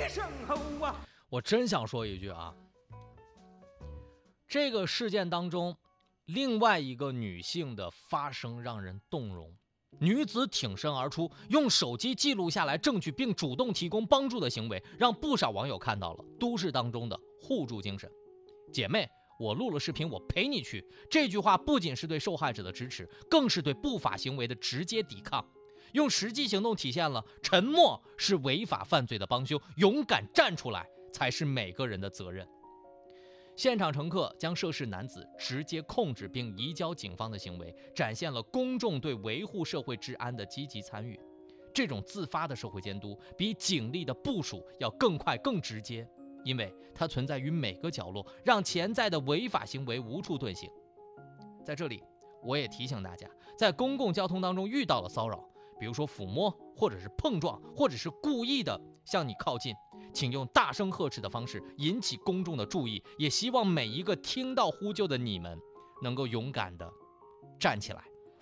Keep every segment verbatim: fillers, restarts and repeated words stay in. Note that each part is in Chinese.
身后啊！ 我真想说一句啊，这个事件当中，另外一个女性的发声让人动容。女子挺身而出，用手机记录下来证据，并主动提供帮助的行为，让不少网友看到了都市当中的互助精神。姐妹，我录了视频，我陪你去。这句话不仅是对受害者的支持，更是对不法行为的直接抵抗。用实际行动体现了沉默是违法犯罪的帮凶，勇敢站出来才是每个人的责任。现场乘客将涉事男子直接控制并移交警方的行为，展现了公众对维护社会治安的积极参与。这种自发的社会监督比警力的部署要更快更直接，因为它存在于每个角落，让潜在的违法行为无处遁形。在这里，我也提醒大家，在公共交通当中遇到了骚扰，比如说抚摸，或者是碰撞，或者是故意的向你靠近，请用大声呵斥的方式引起公众的注意，也希望每一个听到呼救的你们能够勇敢地站起来。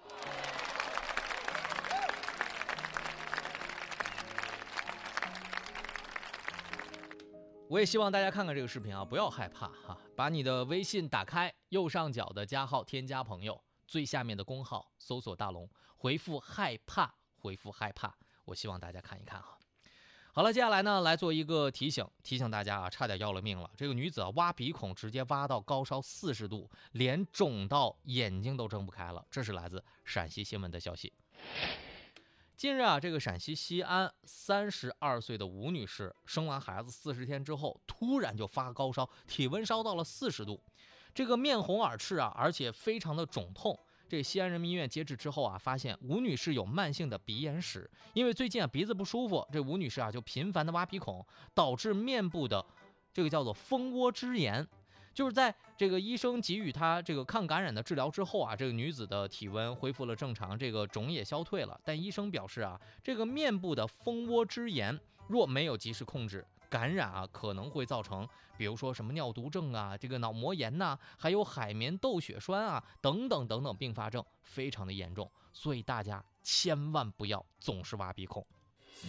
我也希望大家看看这个视频啊，不要害怕哈、啊，把你的微信打开，右上角的加号添加朋友，最下面的公号搜索大龙，回复害怕，回复害怕，我希望大家看一看哈。好了，接下来呢，来做一个提醒，提醒大家啊，差点要了命了。这个女子啊，挖鼻孔直接挖到高烧四十度，脸肿到眼睛都睁不开了。这是来自陕西新闻的消息。近日啊，这个陕西西安三十二岁的吴女士生完孩子四十天之后，突然就发高烧，体温烧到了四十度，这个面红耳赤啊，而且非常的肿痛。这西安人民医院接治之后啊，发现吴女士有慢性的鼻炎史，因为最近啊鼻子不舒服，这吴女士啊就频繁的挖鼻孔，导致面部的这个叫做蜂窝支炎。就是在这个医生给予她这个抗感染的治疗之后啊，这个女子的体温恢复了正常，这个肿也消退了。但医生表示啊，这个面部的蜂窝支炎若没有及时控制，感染啊可能会造成，比如说什么尿毒症啊、这个脑膜炎呐、啊，还有海绵窦血栓啊等等等等并发症，非常的严重。所以大家千万不要总是挖鼻孔。 所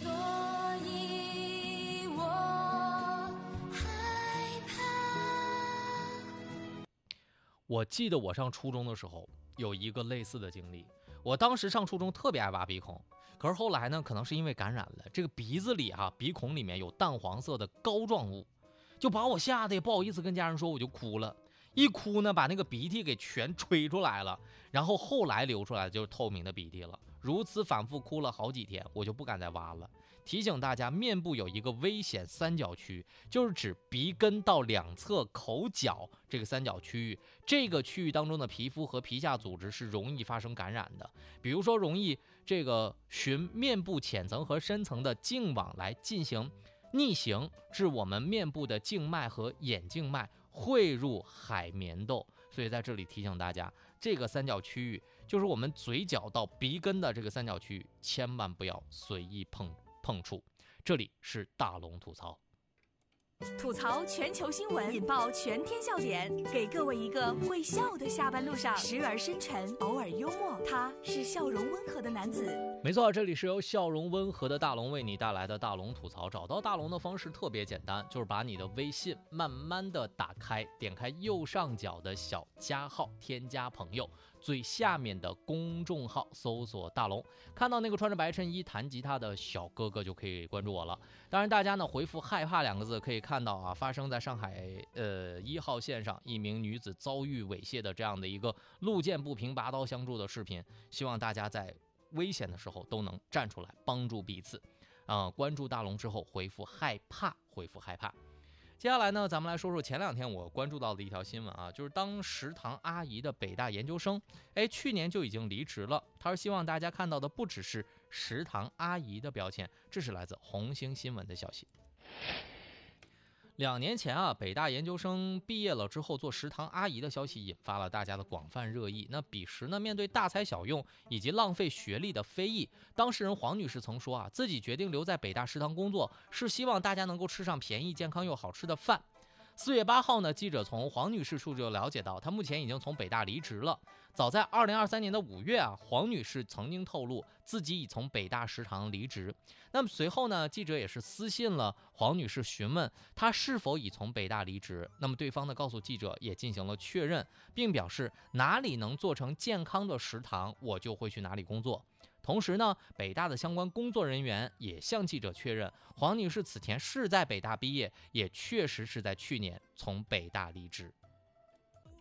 以我害怕。 我记得我上初中的时候有一个类似的经历。我当时上初中特别爱挖鼻孔，可是后来呢，可能是因为感染了，这个鼻子里啊，鼻孔里面有淡黄色的膏状物，就把我吓得也不好意思跟家人说，我就哭了。一哭呢，把那个鼻涕给全吹出来了，然后后来流出来的就是透明的鼻涕了。如此反复哭了好几天，我就不敢再挖了。提醒大家，面部有一个危险三角区，就是指鼻根到两侧口角这个三角区域，这个区域当中的皮肤和皮下组织是容易发生感染的，比如说容易这个循面部浅层和深层的径网来进行逆行，致我们面部的静脉和眼静脉汇入海绵窦。所以在这里提醒大家，这个三角区域就是我们嘴角到鼻根的这个三角区域，千万不要随意碰碰触。这里是大龙吐槽， 吐槽全球新闻，引爆全天笑点，给各位一个会笑的下班路上，时而深沉，偶尔幽默，他是笑容温和的男子。 没错，这里是由笑容温和的大龙为你带来的大龙吐槽。找到大龙的方式特别简单，就是把你的微信慢慢的打开，点开右上角的小加号，添加朋友，最下面的公众号搜索大龙，看到那个穿着白衬衣弹吉他的小哥哥就可以关注我了。当然大家呢回复害怕两个字，可以看到啊，发生在上海呃一号线上一名女子遭遇猥亵的这样的一个路见不平拔刀相助的视频。希望大家在危险的时候都能站出来帮助彼此啊、呃！关注大龙之后回复害怕，回复害怕。接下来呢，咱们来说说前两天我关注到的一条新闻啊，就是当食堂阿姨的北大研究生，哎，去年就已经离职了。他是希望大家看到的不只是食堂阿姨的标签，这是来自红星新闻的消息。两年前啊，北大研究生毕业了之后做食堂阿姨的消息引发了大家的广泛热议。那彼时呢，面对大材小用以及浪费学历的非议，当事人黄女士曾说啊，自己决定留在北大食堂工作，是希望大家能够吃上便宜、健康又好吃的饭。四月八号呢，记者从黄女士处就了解到，她目前已经从北大离职了。 早在二零二三年的五月啊，黄女士曾经透露自己已从北大食堂离职。那么随后呢，记者也是私信了黄女士询问她是否已从北大离职。那么对方呢告诉记者也进行了确认，并表示哪里能做成健康的食堂，我就会去哪里工作。同时呢，北大的相关工作人员也向记者确认，黄女士此前是在北大毕业，也确实是在去年从北大离职。